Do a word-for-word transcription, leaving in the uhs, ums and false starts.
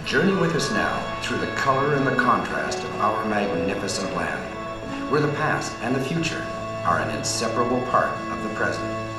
Journey with us now through the color and the contrast of our magnificent land, where the past and the future are an inseparable part of the present.